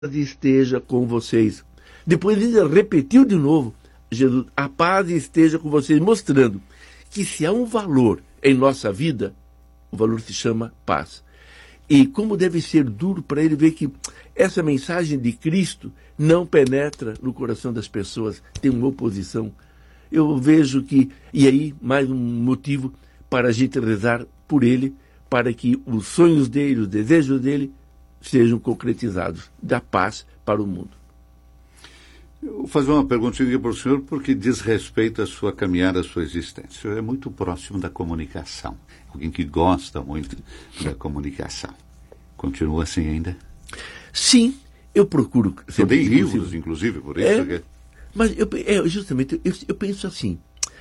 esteja com vocês. Depois ele repetiu de novo, Jesus, a paz esteja com vocês, mostrando que se há um valor em nossa vida, o valor se chama paz. E como deve ser duro para ele ver que essa mensagem de Cristo não penetra no coração das pessoas, tem uma oposição. Eu vejo que, e aí mais um motivo para a gente rezar por ele, para que os sonhos dele, os desejos dele, sejam concretizados, da paz para o mundo. Eu vou fazer uma perguntinha para o senhor, porque diz respeito à sua caminhada, à sua existência. O senhor é muito próximo da comunicação, alguém que gosta muito da comunicação. Continua assim ainda? Sim, eu procuro... Eu dei livros, inclusive, por isso. Mas justamente, eu penso assim,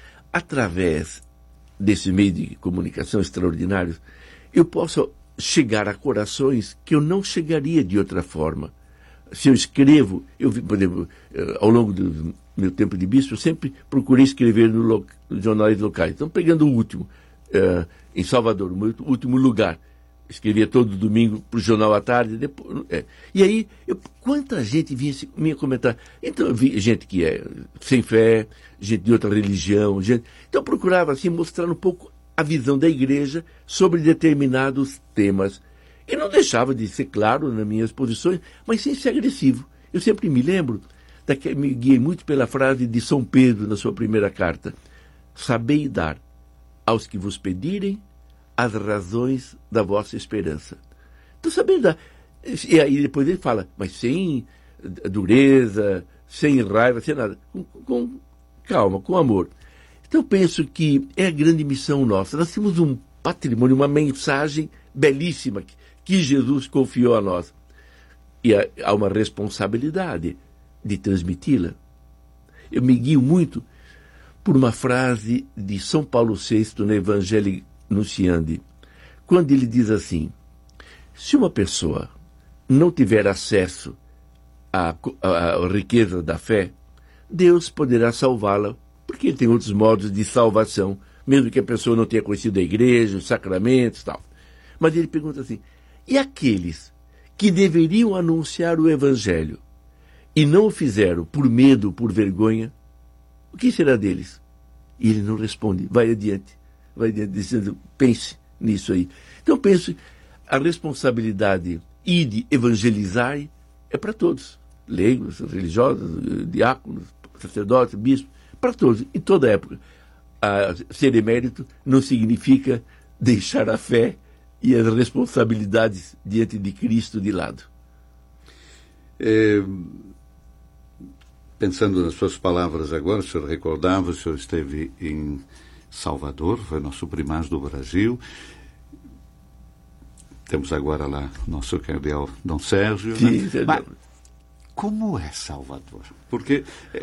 através desse meio de comunicação extraordinário, eu posso chegar a corações que eu não chegaria de outra forma. Se eu escrevo, por exemplo, ao longo do meu tempo de bispo, eu sempre procurei escrever nos jornais locais. Então, pegando o último, em Salvador, o meu último lugar, escrevia todo domingo para o jornal à tarde. Depois, E aí, quanta gente vinha comentar. Então, eu vi gente que é sem fé, gente de outra religião. Então, eu procurava assim, mostrar um pouco a visão da igreja sobre determinados temas. E não deixava de ser claro nas minhas posições, mas sem ser agressivo. Eu sempre me lembro, me guiei muito pela frase de São Pedro na sua primeira carta: sabei dar aos que vos pedirem as razões da vossa esperança. Então, sabei dar. E aí depois ele fala, mas sem dureza, sem raiva, sem nada. Com calma, com amor. Então eu penso que é a grande missão nossa. Nós temos um patrimônio, uma mensagem belíssima que Jesus confiou a nós. E há uma responsabilidade de transmiti-la. Eu me guio muito por uma frase de São Paulo VI no Evangelho Nunciandi, quando ele diz assim: se uma pessoa não tiver acesso à riqueza da fé, Deus poderá salvá-la, porque ele tem outros modos de salvação, mesmo que a pessoa não tenha conhecido a igreja, os sacramentos e tal. Mas ele pergunta assim: e aqueles que deveriam anunciar o Evangelho e não o fizeram por medo, por vergonha, o que será deles? E ele não responde, vai adiante, dizendo, pense nisso aí. Então eu penso, a responsabilidade de evangelizar é para todos, leigos, religiosos, diáconos, sacerdotes, bispos, para todos, em toda época. Ser emérito não significa deixar a fé e as responsabilidades diante de Cristo de lado. Pensando nas suas palavras agora, o senhor recordava, o senhor esteve em Salvador, foi nosso primaz do Brasil. Temos agora lá nosso cardeal Dom Sérgio. Sim, né? Mas, como é Salvador? Porque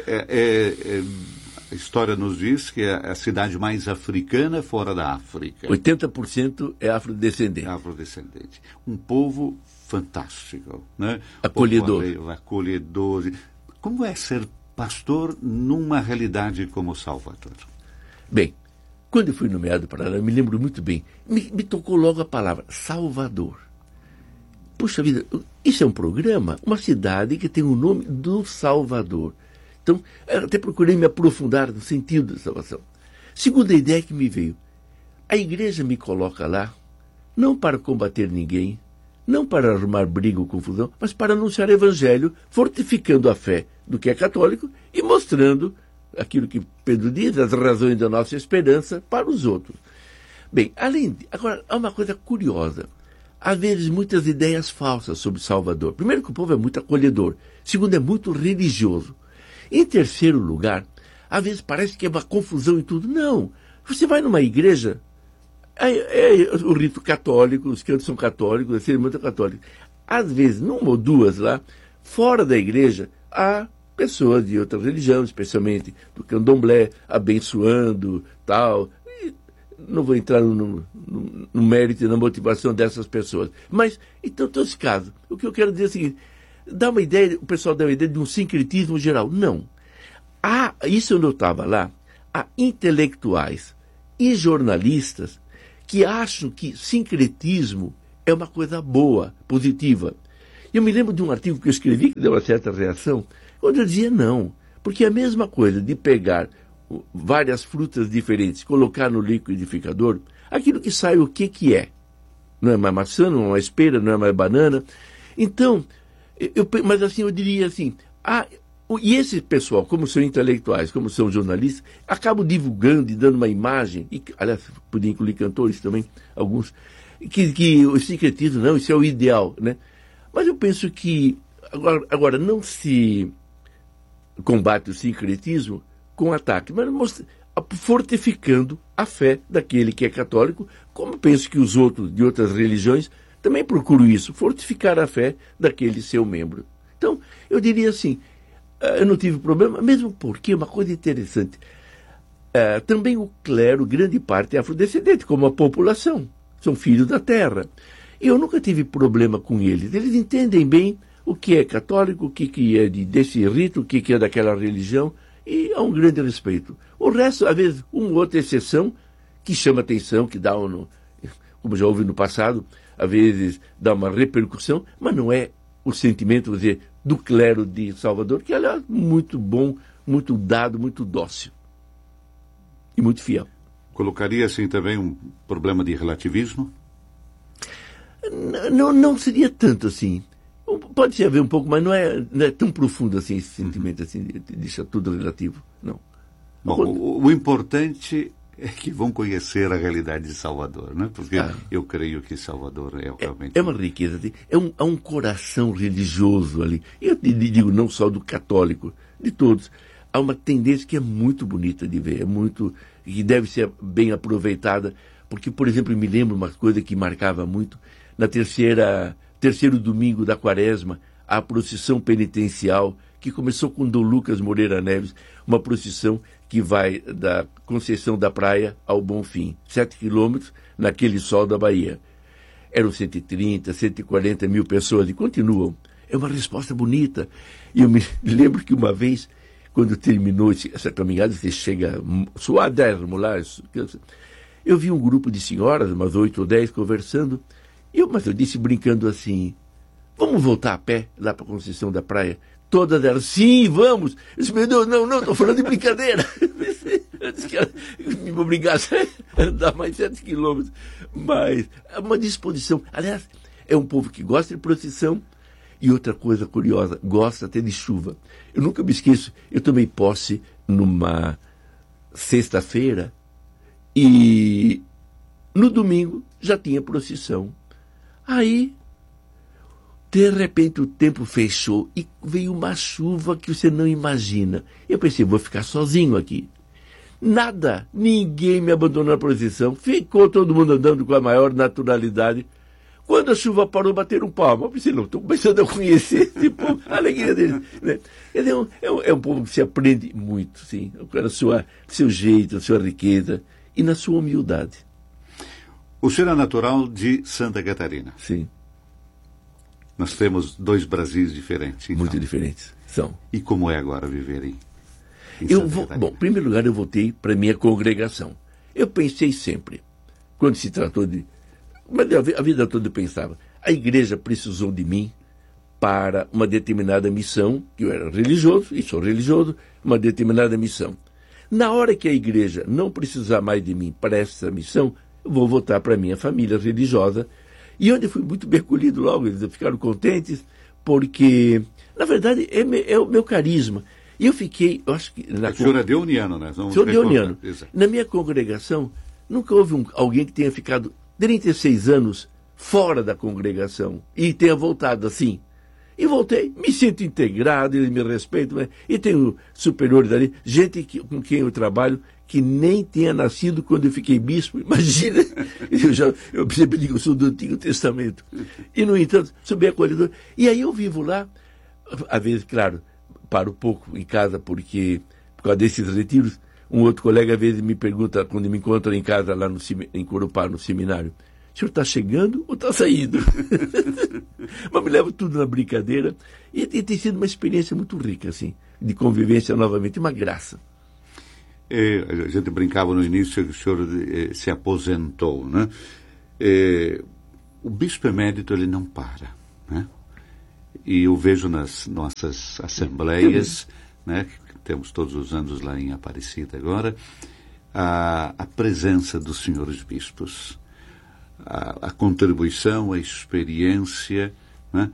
a história nos diz que é a cidade mais africana fora da África. 80% é afrodescendente. Afrodescendente. Um povo fantástico, né? Acolhedor. Acolhedor. Como é ser pastor numa realidade como Salvador? Bem, quando eu fui nomeado para lá, eu me lembro muito bem, me tocou logo a palavra Salvador. Puxa vida, isso é um programa, uma cidade que tem o nome do Salvador. Então, eu até procurei me aprofundar no sentido da salvação. Segunda ideia que me veio, a igreja me coloca lá, não para combater ninguém, não para arrumar briga ou confusão, mas para anunciar o Evangelho, fortificando a fé do que é católico e mostrando aquilo que Pedro diz, as razões da nossa esperança para os outros. Bem, agora, há uma coisa curiosa. Às vezes, muitas ideias falsas sobre Salvador. Primeiro, que o povo é muito acolhedor. Segundo, é muito religioso. Em terceiro lugar, às vezes parece que é uma confusão em tudo. Não. Você vai numa igreja, é o rito católico, os cantos são católicos, a cerimônia é católica. Às vezes, numa ou duas lá, fora da igreja, há pessoas de outra religião, especialmente do candomblé, abençoando, tal. E não vou entrar no mérito e na motivação dessas pessoas. Mas, então, em todo esse caso, o que eu quero dizer é o seguinte: o pessoal dá uma ideia de um sincretismo geral. Não. Isso eu notava lá, há intelectuais e jornalistas que acham que sincretismo é uma coisa boa, positiva. Eu me lembro de um artigo que eu escrevi que deu uma certa reação, onde eu dizia não, porque é a mesma coisa de pegar várias frutas diferentes, colocar no liquidificador, aquilo que sai o que é. Não é mais maçã, não é mais pera, não é mais banana. Então, mas assim, eu diria assim, e esse pessoal, como são intelectuais, como são jornalistas, acabam divulgando e dando uma imagem, e, aliás, podia incluir cantores também, alguns, que o secretismo, não, isso é o ideal, né? Mas eu penso que, agora não se combate o secretismo com ataque, mas fortificando a fé daquele que é católico, como penso que os outros de outras religiões também procuram isso, fortificar a fé daquele seu membro. Então, eu diria assim, eu não tive problema, mesmo porque, uma coisa interessante, também o clero, grande parte é afrodescendente, como a população, são filhos da terra. E eu nunca tive problema com eles. Eles entendem bem o que é católico, o que é desse rito, o que é daquela religião, e há um grande respeito. O resto, às vezes, uma ou outra exceção, que chama atenção, que dá, como já houve no passado, às vezes dá uma repercussão, mas não é o sentimento, vou dizer, do clero de Salvador, que, aliás, muito bom, muito dado, muito dócil e muito fiel. Colocaria, assim, também um problema de relativismo? Não seria tanto assim. Pode haver um pouco, mas não é tão profundo assim esse sentimento assim, de deixar tudo relativo. Não. Bom, o importante é que vão conhecer a realidade de Salvador, né? Porque eu creio que Salvador é realmente... É uma riqueza, há um coração religioso ali. Eu digo não só do católico, de todos. Há uma tendência que é muito bonita de ver, que deve ser bem aproveitada, porque, por exemplo, eu me lembro uma coisa que marcava muito, na terceiro domingo da Quaresma, a procissão penitencial, que começou com Dom Lucas Moreira Neves, uma procissão que vai da Conceição da Praia ao Bonfim, 7 quilômetros naquele sol da Bahia. Eram 130, 140 mil pessoas e continuam. É uma resposta bonita. E eu me lembro que uma vez, quando terminou essa caminhada, você chega suadérrimo lá, eu vi um grupo de senhoras, umas 8 ou 10, conversando, mas eu disse brincando assim, vamos voltar a pé lá para a Conceição da Praia? Todas elas, sim, vamos. Eu disse, meu Deus, não, estou falando de brincadeira. Eu disse que me obrigasse a andar mais 7 quilômetros. Mas é uma disposição. Aliás, é um povo que gosta de procissão. E outra coisa curiosa, gosta até de chuva. Eu nunca me esqueço, eu tomei posse numa sexta-feira e no domingo já tinha procissão. Aí, de repente, o tempo fechou e veio uma chuva que você não imagina. Eu pensei, vou ficar sozinho aqui. Nada, ninguém me abandonou na procissão. Ficou todo mundo andando com a maior naturalidade. Quando a chuva parou, bateram palma. Eu pensei, não, estou começando a conhecer esse povo, a alegria deles. Né? É um povo que se aprende muito, sim, no seu jeito, na sua riqueza e na sua humildade. O senhor é natural de Santa Catarina. Sim. Nós temos 2 Brasis diferentes. Então. Muito diferentes, são. E como é agora viver em Santa Catarina? Bom, em primeiro lugar, eu voltei para a minha congregação. Eu pensei sempre, quando se tratou de... Mas a vida toda eu pensava, a igreja precisou de mim para uma determinada missão, que eu era religioso, e sou religioso, uma determinada missão. Na hora que a igreja não precisar mais de mim para essa missão, eu vou voltar para a minha família religiosa, e onde eu fui muito bem acolhido logo, eles ficaram contentes, porque, na verdade, é o meu carisma. E eu fiquei, eu acho que... O senhor é deoniano, né? Sou deoniano. Na minha congregação, nunca houve alguém que tenha ficado 36 anos fora da congregação e tenha voltado assim. E voltei, me sinto integrado, eles me respeitam, né? E tenho superiores ali, gente com quem eu trabalho que nem tenha nascido quando eu fiquei bispo, imagina, eu sempre digo, eu sou do Antigo Testamento. E, no entanto, sou bem acolhedor. E aí eu vivo lá, às vezes, claro, paro pouco em casa, porque, por causa desses retiros, um outro colega às vezes me pergunta, quando me encontra em casa lá em Corupá, no seminário, o senhor está chegando ou está saindo? Mas me levo tudo na brincadeira. E tem sido uma experiência muito rica, assim, de convivência novamente, uma graça. A gente brincava no início que o senhor se aposentou, né? O bispo emérito, ele não para, né? E eu vejo nas nossas assembleias, né, que temos todos os anos lá em Aparecida agora, a presença dos senhores bispos, a contribuição, a experiência, né?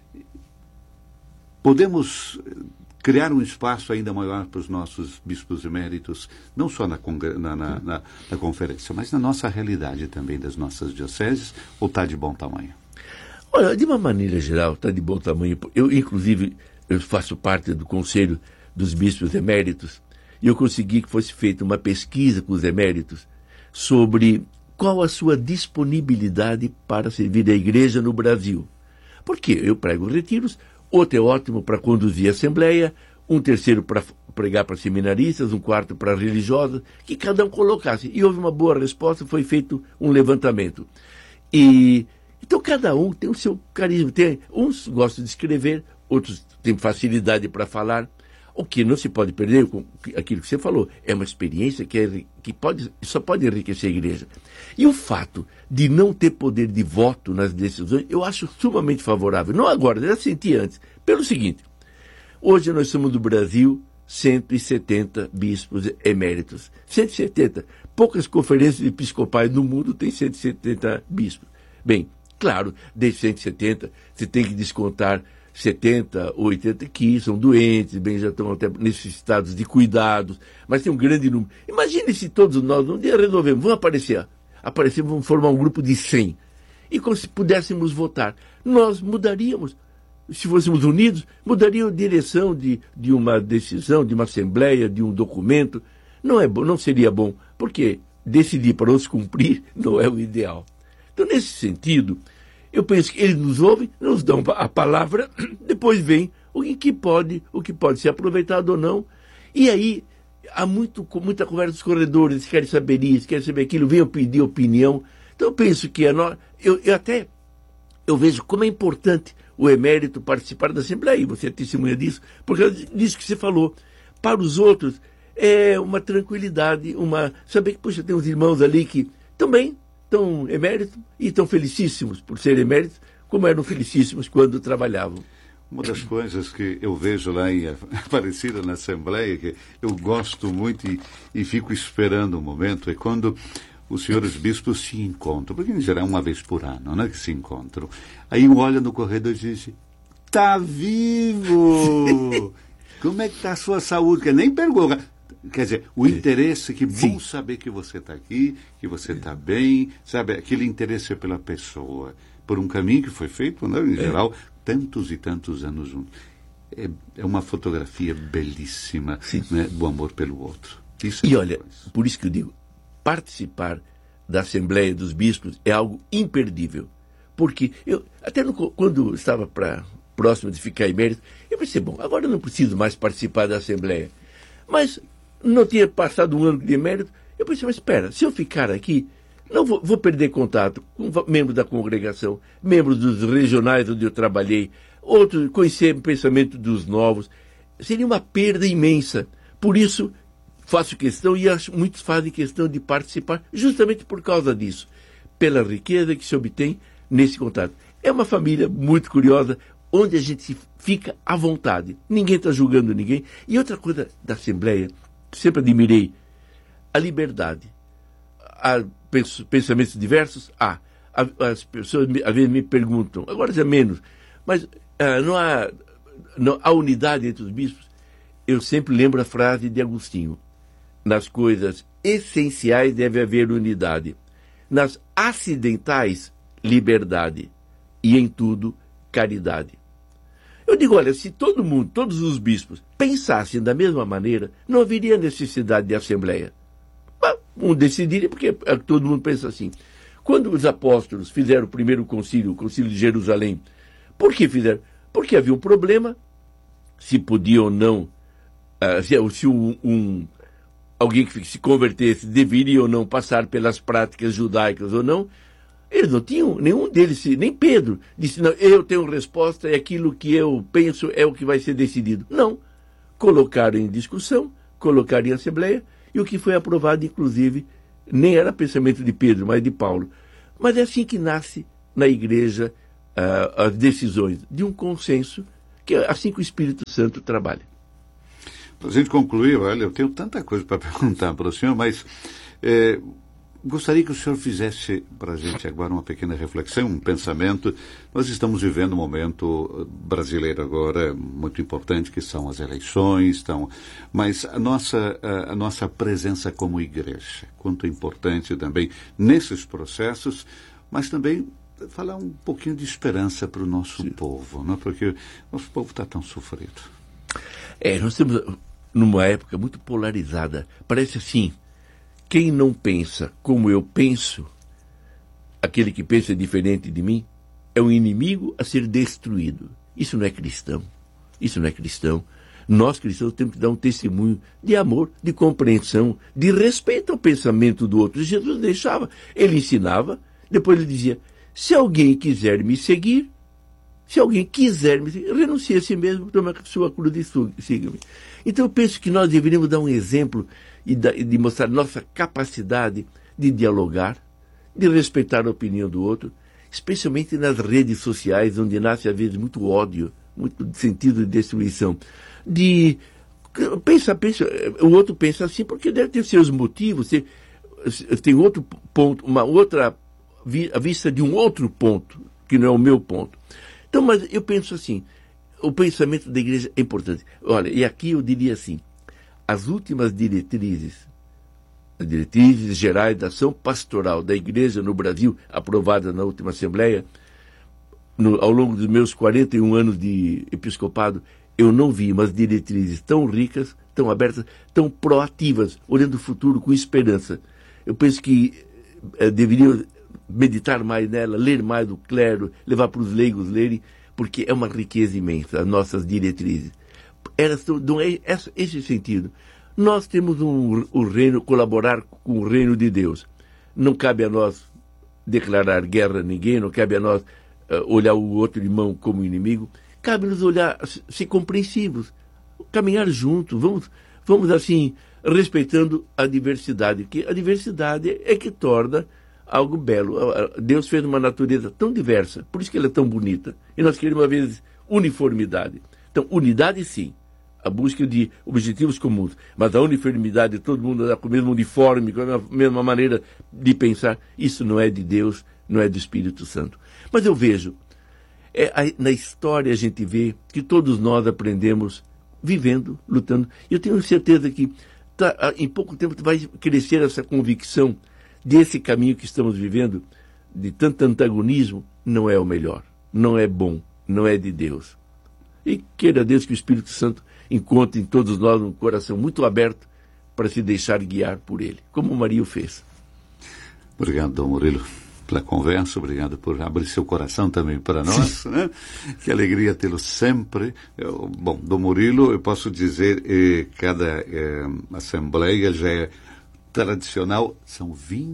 Podemos criar um espaço ainda maior para os nossos bispos eméritos, não só na conferência, mas na nossa realidade também das nossas dioceses, ou está de bom tamanho? Olha, de uma maneira geral, está de bom tamanho. Eu, inclusive, eu faço parte do Conselho dos Bispos Eméritos, e eu consegui que fosse feita uma pesquisa com os eméritos sobre qual a sua disponibilidade para servir a igreja no Brasil. Porque eu prego retiros, outro é ótimo para conduzir a assembleia, um terceiro para pregar para seminaristas, um quarto para religiosos, que cada um colocasse. E houve uma boa resposta, foi feito um levantamento. Então cada um tem o seu carisma. Uns gostam de escrever, outros têm facilidade para falar. O que não se pode perder, com aquilo que você falou, é uma experiência que só pode enriquecer a igreja. E o fato de não ter poder de voto nas decisões, eu acho sumamente favorável. Não agora, já senti antes. Pelo seguinte, hoje nós somos do Brasil 170 bispos eméritos. 170. Poucas conferências episcopais no mundo têm 170 bispos. Bem, claro, desde 170 você tem que descontar 70 ou 80 que são doentes, bem, já estão até necessitados de cuidados, mas tem um grande número. Imagine se todos nós um dia resolvemos, vamos aparecer, vamos formar um grupo de 100. E se pudéssemos votar, nós mudaríamos. Se fôssemos unidos, mudaria a direção de uma decisão, de uma assembleia, de um documento. Não seria bom, porque decidir para os cumprir não é o ideal. Então, nesse sentido, eu penso que eles nos ouvem, nos dão a palavra, depois vem o que pode ser aproveitado ou não. E aí há muita conversa dos corredores, eles querem saber isso, querem saber aquilo, venham pedir opinião. Então eu penso que eu vejo como é importante o emérito participar da Assembleia, e você é testemunha disso, por causa disso que você falou. Para os outros é uma tranquilidade, saber que, poxa, tem uns irmãos ali que também estão eméritos e estão felicíssimos por serem eméritos, como eram felicíssimos quando trabalhavam. Uma das coisas que eu vejo lá em Aparecida, na Assembleia, que eu gosto muito e fico esperando um momento, é quando os senhores bispos se encontram, porque em geral é uma vez por ano, né, que se encontram. Aí um olha no corredor e diz, tá vivo! Como é que está a sua saúde? Que nem pergunta. Quer dizer, o interesse, que bom saber que você está aqui, que você está bem, sabe? Aquele interesse pela pessoa, por um caminho que foi feito, né, em geral, tantos e tantos anos juntos. É uma fotografia belíssima, né, do amor pelo outro. Isso e olha, por isso que eu digo, participar da Assembleia dos Bispos é algo imperdível. Porque quando estava próximo de ficar emérito, eu pensei, bom, agora eu não preciso mais participar da Assembleia. Mas não tinha passado um ano de emérito, eu pensei, mas espera, se eu ficar aqui, não vou perder contato com membros da congregação, membros dos regionais onde eu trabalhei, outros, conhecer o pensamento dos novos. Seria uma perda imensa. Por isso, faço questão, e acho muitos fazem questão de participar, justamente por causa disso, pela riqueza que se obtém nesse contato. É uma família muito curiosa, onde a gente fica à vontade. Ninguém está julgando ninguém. E outra coisa da Assembleia, que sempre admirei, a liberdade. Há pensamentos diversos? As pessoas às vezes me perguntam, agora já menos, mas não há unidade entre os bispos? Eu sempre lembro a frase de Agostinho, nas coisas essenciais deve haver unidade, nas acidentais, liberdade, e em tudo, caridade. Eu digo, olha, se todos os bispos pensassem da mesma maneira, não haveria necessidade de assembleia. Um decidiria, porque todo mundo pensa assim. Quando os apóstolos fizeram o primeiro concílio, o concílio de Jerusalém, por que fizeram? Porque havia um problema, se podia ou não, se alguém que se convertesse deveria ou não passar pelas práticas judaicas ou não. Eles não tinham, nenhum deles, nem Pedro, disse, não, eu tenho resposta e aquilo que eu penso é o que vai ser decidido. Não. Colocaram em discussão, colocaram em assembleia, e o que foi aprovado, inclusive, nem era pensamento de Pedro, mas de Paulo. Mas é assim que nasce na igreja as decisões de um consenso, que é assim que o Espírito Santo trabalha. Para a gente concluir, olha, eu tenho tanta coisa para perguntar para o senhor, mas gostaria que o senhor fizesse para a gente agora uma pequena reflexão, um pensamento. Nós estamos vivendo um momento brasileiro agora muito importante, que são as eleições, mas a nossa presença como igreja, quanto é importante também nesses processos, mas também falar um pouquinho de esperança para o nosso povo, não? Porque o nosso povo está tão sofrido. Nós estamos numa época muito polarizada. Parece assim, quem não pensa como eu penso, aquele que pensa diferente de mim, é um inimigo a ser destruído. Isso não é cristão. Isso não é cristão. Nós, cristãos, temos que dar um testemunho de amor, de compreensão, de respeito ao pensamento do outro. Jesus deixava, ele ensinava, depois ele dizia, se alguém quiser me seguir, renuncie a si mesmo, tome a sua cruz e siga-me. Então eu penso que nós deveríamos dar um exemplo e de mostrar nossa capacidade de dialogar, de respeitar a opinião do outro, especialmente nas redes sociais, onde nasce às vezes muito ódio, muito sentido de destruição. O outro pensa assim porque deve ter seus motivos, tem outro ponto, a vista de um outro ponto, que não é o meu ponto. Então, mas eu penso assim, o pensamento da igreja é importante. Olha, e aqui eu diria assim, as últimas diretrizes gerais da ação pastoral da igreja no Brasil, aprovadas na última Assembleia, ao longo dos meus 41 anos de episcopado, eu não vi umas diretrizes tão ricas, tão abertas, tão proativas, olhando o futuro com esperança. Eu penso que deveria meditar mais nela, ler mais do clero, levar para os leigos lerem, porque é uma riqueza imensa, as nossas diretrizes. Elas dão esse sentido. Nós temos o reino, colaborar com o reino de Deus. Não cabe a nós declarar guerra a ninguém, não cabe a nós olhar o outro irmão como inimigo. Cabe-nos olhar, ser compreensivos, caminhar juntos, vamos assim, respeitando a diversidade, que a diversidade é que torna algo belo. Deus fez uma natureza tão diversa, por isso que ela é tão bonita. E nós queremos, às vezes, uniformidade. Então, unidade sim, a busca de objetivos comuns, mas a uniformidade, todo mundo andar com o mesmo uniforme, com a mesma maneira de pensar, isso não é de Deus, não é do Espírito Santo. Mas eu vejo, na história a gente vê que todos nós aprendemos vivendo, lutando. Eu tenho certeza que em pouco tempo vai crescer essa convicção desse caminho que estamos vivendo, de tanto antagonismo, não é o melhor, não é bom, não é de Deus. E queira Deus que o Espírito Santo encontre em todos nós um coração muito aberto para se deixar guiar por Ele, como Maria o fez. Obrigado, Dom Murilo, pela conversa, obrigado por abrir seu coração também para nós, né? Que alegria tê-lo sempre. Bom, Dom Murilo, eu posso dizer, cada assembleia já é tradicional, são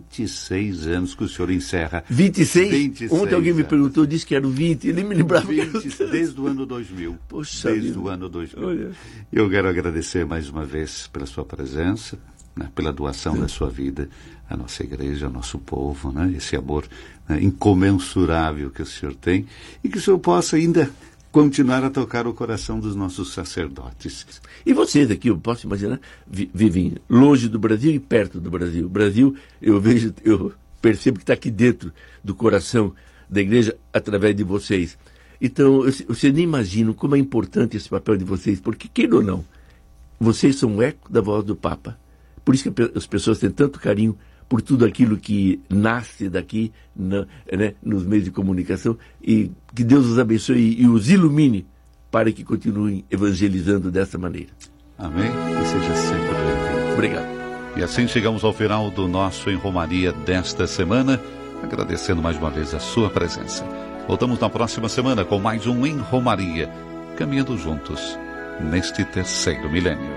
26 anos que o senhor encerra. 26? Ontem alguém me perguntou, disse que eram 20, ele me lembrava. 20, desde o ano 2000. Poxa desde vida. O ano 2000. Olha. Eu quero agradecer mais uma vez pela sua presença, né, pela doação da sua vida à nossa igreja, ao nosso povo, né, esse amor incomensurável que o senhor tem, e que o senhor possa ainda continuar a tocar o coração dos nossos sacerdotes. E vocês aqui, eu posso imaginar, vivem longe do Brasil e perto do Brasil. O Brasil, eu percebo que está aqui dentro do coração da igreja através de vocês. Então, vocês nem imaginam como é importante esse papel de vocês, porque, queira ou não, vocês são um eco da voz do Papa. Por isso que as pessoas têm tanto carinho por tudo aquilo que nasce daqui, né, nos meios de comunicação, e que Deus os abençoe e os ilumine para que continuem evangelizando dessa maneira. Amém? E seja sempre bem-vindo. Obrigado. E assim chegamos ao final do nosso Em Romaria desta semana, agradecendo mais uma vez a sua presença. Voltamos na próxima semana com mais um Em Romaria, caminhando juntos neste terceiro milênio.